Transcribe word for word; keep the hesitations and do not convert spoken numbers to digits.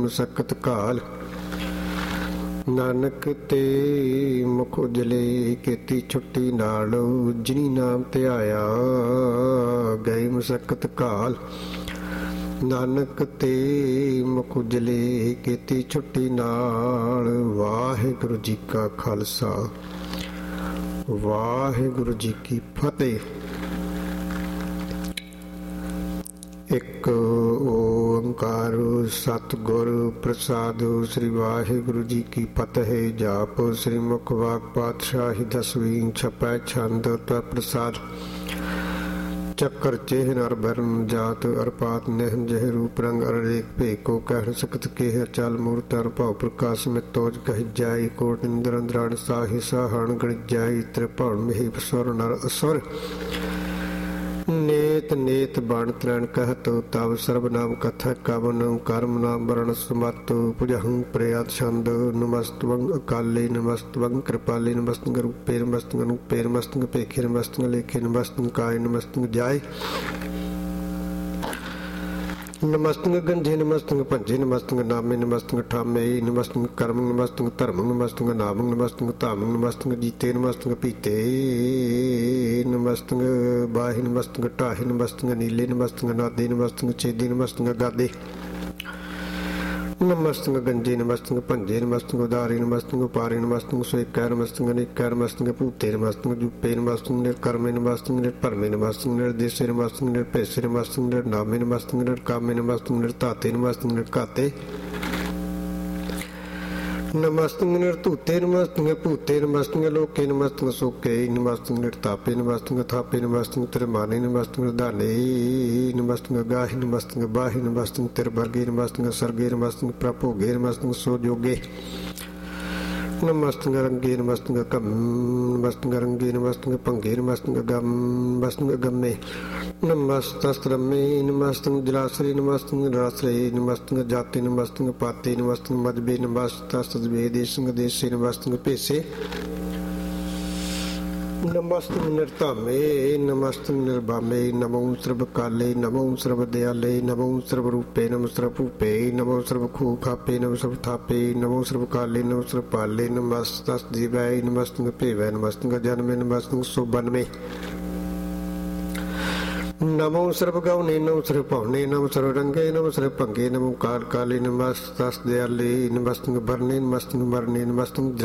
ਮੁਸਕਤ ਘਾਲ। ਨਾਨਕ ਤੇ ਮੁਖ ਉਜਲੇ ਕੀਤੀ ਛੁੱਟੀ ਨਾਲ, ਜਿਨੀ ਨਾਮ ਧਿਆਇਆ ਗਏ ਮੁਸਕਤ ਘਾਲ। ਨਾਨਕ ਤੇ ਮੁਖ ਉਜਲੇ ਕੀਤੀ ਛੁੱਟੀ ਨਾਲ, ਵਾਹਿਗੁਰੂ ਜੀ ਕਾ ਖਾਲਸਾ ਵਾਹਿਗੁਰੂ ਜੀ ਕੀ ਫਤਿਹ। ਇੱਕ ਓੰਕਾਰ ਸਤਿਗੁਰ ਪ੍ਰਸਾਦ। ਸ੍ਰੀ ਵਾਹਿਗੁਰੂ ਜੀ ਕੀ ਫਤਿਹ। ਜਾਪ ਸ੍ਰੀ ਮੁਖ ਵਾਕ ਪਾਤਸ਼ਾਹੀ ਦਸਵੀਂ ਛਪੈ ਛੰਦ ਤੈ ਪ੍ਰਸਾਦ। ਚੱਕਰ ਚੇਹ ਨਰ ਬਰਨ ਜਾਤ ਅਰਪਾਤ ਨਹਿਨ ਜਹ ਰੂਪ ਰੰਗ ਅਰੇਕ ਭੇਕੋ ਕਹਿ ਸਕਤ ਕੇ ਅਚਲ ਮੂਰਤ ਅਰ ਭਾਉ ਪ੍ਰਕਾਸ਼ ਮੇ ਤੋਜ ਕਹਿ ਜਾਈ। ਕੋਟ ਇੰਦਰ ਅੰਦਰਾਣ ਸਾਹੀ ਸਾਹਣ ਗਣ ਜਾਈ। ਤ੍ਰਿਭਵਨ ਮਹਿ ਸੁਰ ਨਰ ਅਸੁਰ ਨੇਤ ਨੇਤ ਬਾਣ ਤ੍ਰੈਣ ਕਹਿਤ। ਤਵ ਸਰਬ ਨਾਮ ਕਥਾ ਕਵਨ ਕਰਮ ਨਾਮ ਵਰਣ ਸਮਤ। ਭੁਜਹੰ ਪ੍ਰਿਆਤ ਛੰਦ। ਨਮਸਤਵੰ ਅਕਾਲੇ ਨਮਸਤਵੰ ਕਿਰਪਾਲੇ ਨਮਸਤੰ ਰੂਪੇ ਨਮਸਤੰ ਅਨੂਪੇ ਨਮਸਤੰ ਭੇਖੇ ਨਮਸਤੰ ਲੇਖੇ ਨਮਸਤੰ ਕਾਇ ਨਮਸਤੰ ਜਾਏ। ਨਮਸਤੰ ਗੰਧੇ ਨਮਸਤੰ ਭੰਜੇ ਨਮਸਤੰ ਨਾਮੇ ਨਮਸਤੰ ਠਾਮੇ ਨਮਸਤੰ ਕਰਮ ਨਮਸਤੰ ਧਰਮ ਨਮਸਤੰ ਨਾਮ ਨਮਸਤੰ ਧਾਮ ਨਮਸਤੰ ਜੀਤੇ ਨਮਸਤੰ ਪੀਤੇ ਨਮਸਤੰ ਬਾਹਿ ਨਮਸਤੰ ਢਾਹਿ ਨਮਸਤੰ ਨੀਲੇ ਨਮਸਤੰ ਨਾਦੇ ਨਮਸਤੰ ਛੇਦੀ ਨਮਸਤੰ ਗਾਦੇ ਨਮਸਤੰ ਗੰਜੇ ਨਮਸਤੰ ਭੰਜੇ ਨਮਸਤੰ ਉਦਾਰੇ ਨਮਸਤੰ ਉਪਾਰੇ ਨਮਸਤੰ ਸੋਇਕੈ ਨਮਸਤੰ ਅਨੇਕੈ ਨਮਸਤੰ ਭੂਤੇ ਨਮਸਤੰ ਜੂਪੇ ਨਮਸਤੰ ਨਿਰਕਰਮੇ ਨਮਸਤੰ ਨਿਰਭਰਮੇ ਨਮਸਤੰ ਨਿਰਦੇਸੇ ਨਮਸਤੰ ਨਿਰਭੈਸੇ ਨਮਸਤੰ ਨਿਰਨਾਮੇ ਨਮਸਤੰ ਨਿਰਕਾਮੇ ਨਮਸਤੰ ਨਿਰਧਾਤੇ ਨਮਸਤੰ ਨਿਰਘਾਤੇ ਨਮਸਤੰ ਨਿਰਧੂਤੇ ਨਮਸਤੰ ਭੂਤੇ ਨਮਸਤੰ ਲੋਕੇ ਨਮਸਤੰ ਸੋਕੇ ਨਮਸਤੰ ਨਿਰਤਾਪੇ ਨਮਸਤੰ ਥਾਪੇ ਨਮਸਤੰ ਤਿਰਮਾਨੇ ਨਮਸਤੰ ਧਾਨੇ ਨਮਸਤੰ ਗਾਹੀ ਨਮਸਤੰ ਬਾਹੀ ਨਮਸਤੰ ਤਿਰਵਰਗੇ ਨਮਸਤੰ ਸਰਗੇ ਨਮਸਤੰ ਪ੍ਰਭੋਗੇ ਨਮਸਤੰ ਸੋਜੋਗੇ ਨਮਸਤੰ ਰੰਗੇ ਨਮਸਤੰ ਕਮ ਨਮਸਤੰ ਰੰਗੇ ਨਮਸਤੰ ਭੰਗੇ ਨਮਸਤੰ ਗਮ ਨਮਸਤੰ ਗਮੇ ਨਮਸਤਸਤਰਮੇ ਨਮਸਤੰ ਜਲਾਸਰੇ ਨਮਸਤੰ ਨਿਰਾਸਰੇ ਨਮਸਤੰ ਜਾਤੇ ਨਮਸਤੰ ਪਾਤੇ ਨਮਸਤੰ ਮਜਬੇ ਨਮਸਤਸਤਵੇ ਦੇਸੰਗ ਦੇਸੇ ਨਮਸਤੰ ਭੇਸੇ ਨਮਸਤੰ ਨਿਰਧਾਮੇ ਨਮਸਤੰ ਨਿਰਭਾਮੇ ਨਮੋ ਸਰਬ ਕਾਲੇ ਨਮੋ ਸਰਬ ਦਿਆਲੇ ਨਮੋ ਸਰਬ ਰੂਪੇ ਨਮੋ ਸਰਬ ਭੂਪੇ ਨਮੋ ਸਰਬ ਖੂ ਖਾਪੇ ਨਮੋ ਸਰਬ ਥਾਪੇ ਨਮੋ ਸਰਬ ਕਾਲੇ ਨਮੋ ਸਰਬ ਪਾਲੇ ਨਮਸਤਸ ਜੀਵੈ ਨਮਸਤੰ ਭੇਵੈ ਨਮਸਤੰ ਜਨਮੇ ਨਮਸਤੰ ਸੁਬਨਮੇ ਨਮੋ ਸਰਬ ਗਉਨੇ ਨਮੋ ਸਰਬ ਭਉਨੇ ਨਮੋ ਸਰਬ ਰੰਗੇ ਨਮੋ ਸਰਬ ਭੰਗੇ ਨਮੋ ਕਾਲ ਕਾਲੇ ਨਮਸਤਸ ਦਿਆਲੇ ਨਮਸਤੰ ਵਰਨੇ ਨਮਸਤੰ ਮਰਨੇ ਨਮਸਤੰ